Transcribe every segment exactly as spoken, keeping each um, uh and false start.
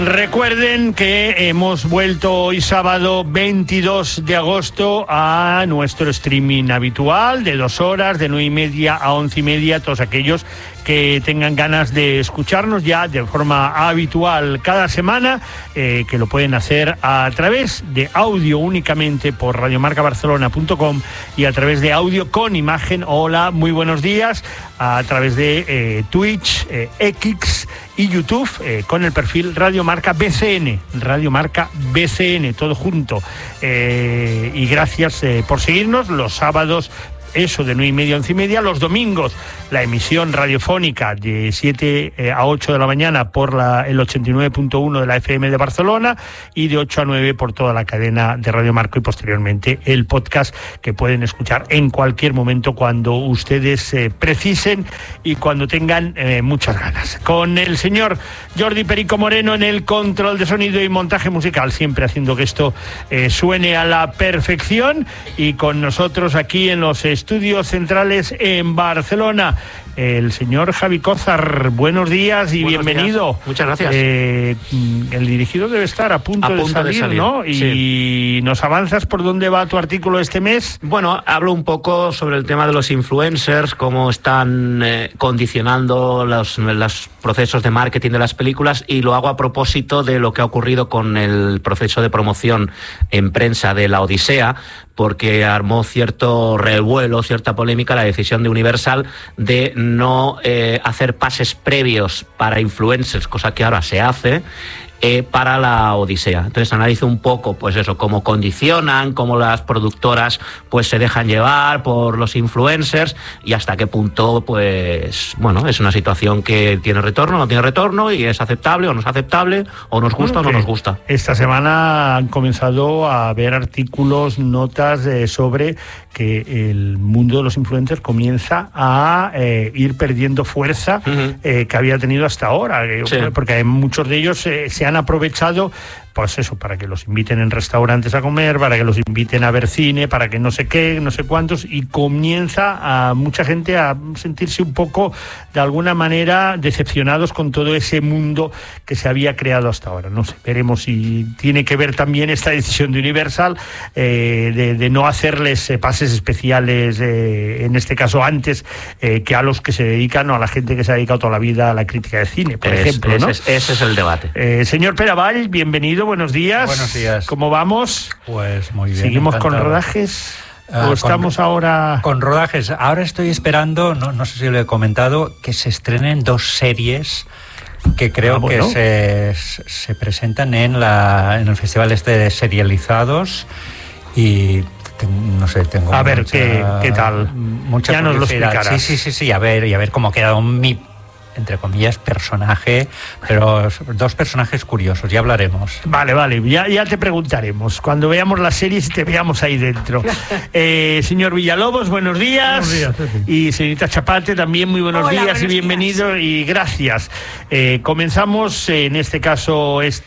Recuerden que hemos vuelto hoy sábado veintidós de agosto a nuestro streaming habitual de dos horas, de nueve y media a once y media. Todos aquellos que tengan ganas de escucharnos ya de forma habitual cada semana, eh, que lo pueden hacer a través de audio únicamente por radiomarca barcelona punto com y a través de audio con imagen. Hola, muy buenos días, a través de eh, Twitch, eh, X y YouTube, eh, con el perfil Radio Marca B C N, Radio Marca B C N, todo junto. Eh, y gracias eh, por seguirnos los sábados, eso de nueve y media a once y media, los domingos la emisión radiofónica de siete a ocho de la mañana por la, el ochenta y nueve punto uno de la F M de Barcelona y de ocho a nueve por toda la cadena de Radio Marco, y posteriormente el podcast que pueden escuchar en cualquier momento cuando ustedes eh, precisen y cuando tengan eh, muchas ganas. Con el señor Jordi Perico Moreno en el control de sonido y montaje musical, siempre haciendo que esto eh, suene a la perfección, y con nosotros aquí en los estudios centrales en Barcelona, el señor Javi Cózar. Buenos días y Buenos bienvenido. Días. Muchas gracias. Eh, el dirigido debe estar a punto, a de, punto salir, de salir, ¿no? Y sí. ¿Nos avanzas por dónde va tu artículo este mes? Bueno, hablo un poco sobre el tema de los influencers, cómo están eh, condicionando los, los procesos de marketing de las películas, y lo hago a propósito de lo que ha ocurrido con el proceso de promoción en prensa de La Odisea, porque armó cierto revuelo, cierta polémica la decisión de Universal de no eh, hacer pases previos para influencers, cosa que ahora se hace, eh, para La Odisea. Entonces analizo un poco, pues eso, cómo condicionan, cómo las productoras pues se dejan llevar por los influencers, y hasta qué punto, pues, bueno, es una situación que tiene retorno, no tiene retorno, y es aceptable o no es aceptable, o nos gusta bueno, o no nos gusta. Esta semana han comenzado a haber artículos, notas eh, sobre que el mundo de los influencers comienza a eh, ir perdiendo fuerza uh-huh. eh, que había tenido hasta ahora, eh, sí. porque muchos de ellos eh, se han aprovechado, pues eso, para que los inviten en restaurantes a comer, para que los inviten a ver cine, para que no sé qué, no sé cuántos, y comienza a mucha gente a sentirse un poco, de alguna manera, decepcionados con todo ese mundo que se había creado hasta ahora. No sé, veremos si tiene que ver también esta decisión de Universal eh, de, de no hacerles eh, pases especiales, eh, en este caso antes, eh, que a los que se dedican, o a la gente que se ha dedicado toda la vida a la crítica de cine, por es, ejemplo, ¿no? Ese es, ese es el debate. Eh, señor Peravall, bienvenido. Buenos días. Buenos días. ¿Cómo vamos? Pues muy bien. ¿Seguimos encantado. con rodajes? Uh, ¿O estamos con, ahora...? Con rodajes. Ahora estoy esperando, no, no sé si lo he comentado, que se estrenen dos series que creo ah, bueno. que se, se presentan en, la, en el Festival este de Serializados, y... no sé, tengo a ver mucha, qué, qué tal. Mucha ya nos lo explicarás. Sí, sí, sí, sí, a ver, y a ver cómo ha quedado mi, entre comillas, personaje, pero dos personajes curiosos, ya hablaremos. Vale, vale, ya, ya te preguntaremos cuando veamos las series y te veamos ahí dentro. eh, señor Villalobos, buenos días. Buenos días, Pepe. Y señorita Chapate, también muy buenos Hola, días buenos y bienvenido días. Y gracias. Eh, comenzamos, eh, en este caso, este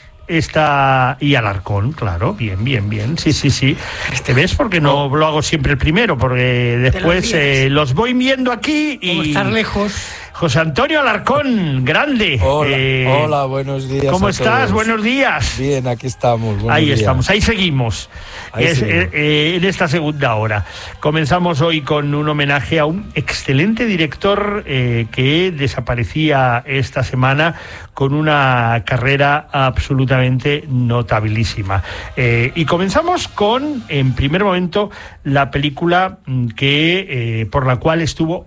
Esta y Alarcón, claro, bien, bien, bien, sí, sí, sí. Este ves porque no lo hago siempre el primero, porque después eh, los voy viendo aquí y... Como estar lejos. José Antonio Alarcón, grande. Hola, eh, hola, buenos días. ¿Cómo a estás? todos. Buenos días. Bien, aquí estamos. Ahí días. estamos, ahí seguimos. Ahí es, seguimos. Eh, en esta segunda hora. Comenzamos hoy con un homenaje a un excelente director eh, que desaparecía esta semana con una carrera absolutamente notabilísima. Eh, y comenzamos con, en primer momento, la película que eh, por la cual estuvo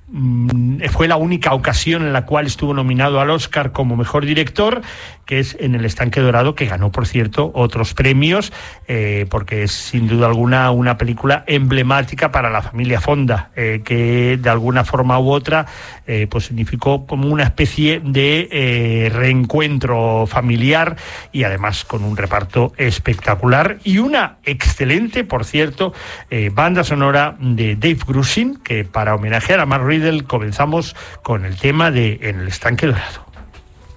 fue la única ocasión en la cual estuvo nominado al Oscar como mejor director, que es En el estanque dorado, que ganó, por cierto, otros premios, eh, porque es sin duda alguna una película emblemática para la familia Fonda, eh, que de alguna forma u otra eh, pues significó como una especie de eh, reencuentro familiar, y además con un reparto espectacular y una excelente, por cierto, eh, banda sonora de Dave Grusin, que para homenajear a Mark Riddle comenzamos con el tema de En el estanque dorado.